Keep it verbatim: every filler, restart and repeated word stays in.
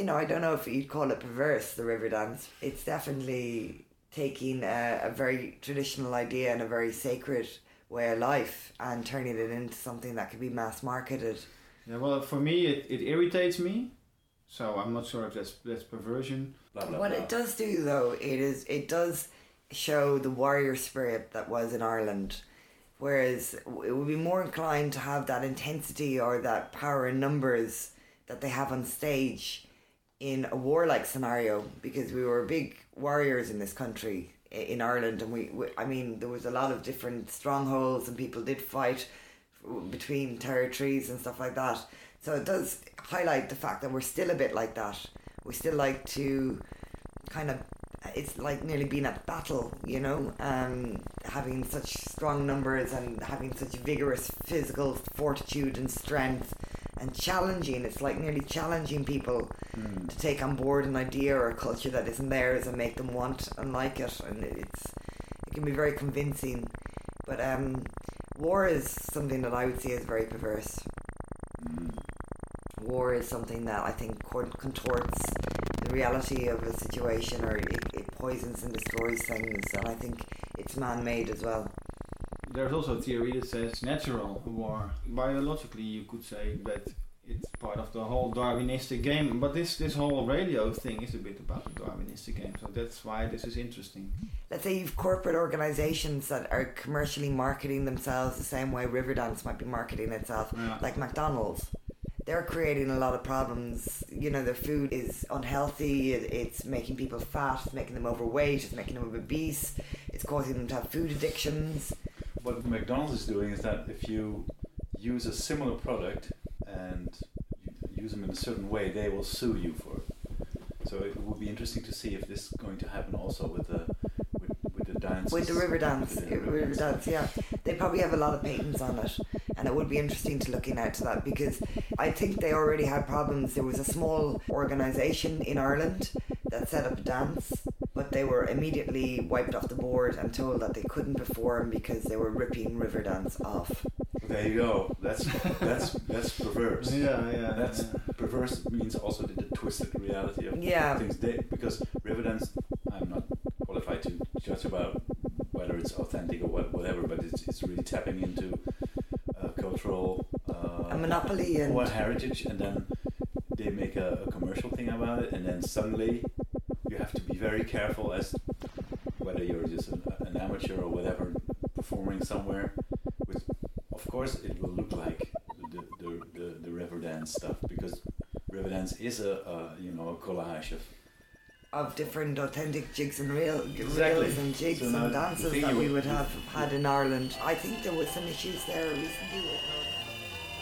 know, I don't know if you'd call it perverse, the river dance. It's definitely taking a, a very traditional idea and a very sacred way of life and turning it into something that can be mass marketed. Yeah, well, for me, it, it irritates me. So I'm not sure if that's that's perversion. Blah, blah, What blah. it does do, though, it is it does show the warrior spirit that was in Ireland. Whereas it would be more inclined to have that intensity or that power in numbers that they have on stage in a warlike scenario, because we were big warriors in this country, in Ireland, and we, we I mean there was a lot of different strongholds and people did fight between territories and stuff like that. So it does highlight the fact that we're still a bit like that. We still like to kind of, it's like nearly being at battle, you know, um, having such strong numbers and having such vigorous physical fortitude and strength and challenging. It's like nearly challenging people mm. to take on board an idea or a culture that isn't theirs and make them want and like it. And it's it can be very convincing. But um, war is something that I would see as very perverse. Mm. War is something that I think contorts the reality of a situation, or it, it poisons and destroys things, and I think it's man-made as well. There's also a theory that says natural war. Biologically, you could say that it's part of the whole Darwinistic game, but this, this whole radio thing is a bit about the Darwinistic game, so that's why this is interesting. Let's say you've corporate organisations that are commercially marketing themselves the same way Riverdance might be marketing itself, yeah. like McDonald's. They're creating a lot of problems. You know, their food is unhealthy, it, it's making people fat, it's making them overweight, it's making them obese, it's causing them to have food addictions. What McDonald's is doing is that if you use a similar product and you use them in a certain way, they will sue you for it. So it would be interesting to see if this is going to happen also with the with, with the dance. With the river dance, with the river river dance, yeah. They probably have a lot of patents on it, and it would be interesting to looking out to that, because I think they already had problems. There was a small organisation in Ireland that set up a dance, but they were immediately wiped off the board and told that they couldn't perform because they were ripping Riverdance off. There you go. That's that's that's perverse. Yeah, yeah. That's yeah. perverse means also the, the twisted reality of yeah. things. They, because Riverdance, I'm not qualified to judge about whether it's authentic or what, whatever, but it's it's really tapping into uh, cultural uh, a monopoly and or heritage, and then they make a, a commercial thing about it, and then suddenly you have to be very careful as whether you're just an, an amateur or whatever performing somewhere. With, of course, it will look like the the, the, the Riverdance stuff, because Riverdance is a, a you know a collage of of different authentic jigs and reel, exactly. reels and jigs so and dances that we would have had in Ireland. I think there was some issues there recently with